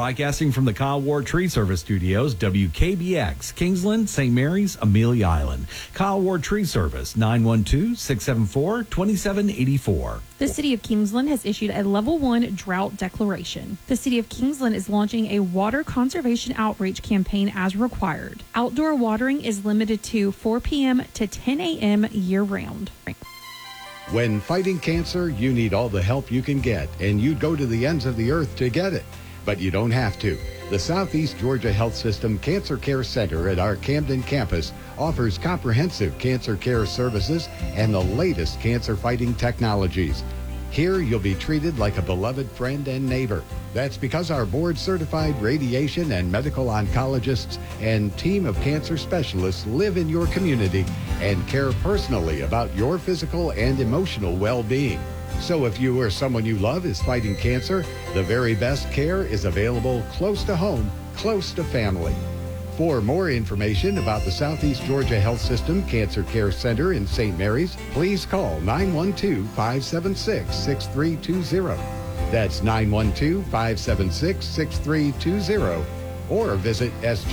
Broadcasting from the Kyle Ward Tree Service Studios, WKBX, Kingsland, St. Mary's, Amelia Island. Kyle Ward Tree Service, 912-674-2784. The City of Kingsland has issued a Level 1 drought declaration. The City of Kingsland is launching a water conservation outreach campaign as required. Outdoor watering is limited to 4 p.m. to 10 a.m. year-round. When fighting cancer, you need all the help you can get, and you'd go to the ends of the earth to get it. But you don't have to. The Southeast Georgia Health System Cancer Care Center at our Camden campus offers comprehensive cancer care services and the latest cancer-fighting technologies. Here, you'll be treated like a beloved friend and neighbor. That's because our board-certified radiation and medical oncologists and team of cancer specialists live in your community and care personally about your physical and emotional well-being. So if you or someone you love is fighting cancer, the very best care is available close to home, close to family. For more information about the Southeast Georgia Health System Cancer Care Center in St. Mary's, please call 912-576-6320. That's 912-576-6320. Or visit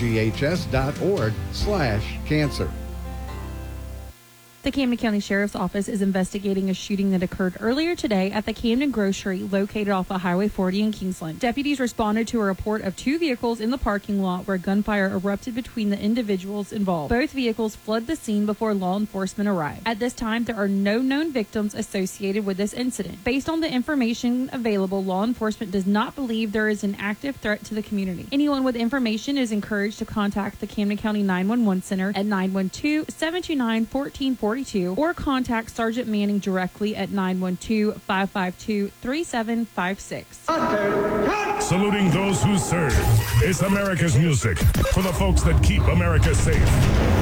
sghs.org/cancer. The Camden County Sheriff's Office is investigating a shooting that occurred earlier today at the Camden Grocery located off of Highway 40 in Kingsland. Deputies responded to a report of 2 vehicles in the parking lot where gunfire erupted between the individuals involved. Both vehicles fled the scene before law enforcement arrived. At this time, there are no known victims associated with this incident. Based on the information available, law enforcement does not believe there is an active threat to the community. Anyone with information is encouraged to contact the Camden County 911 Center at 912-729-1440. Or contact Sergeant Manning directly at 912-552-3756. Saluting those who serve. It's America's music for the folks that keep America safe.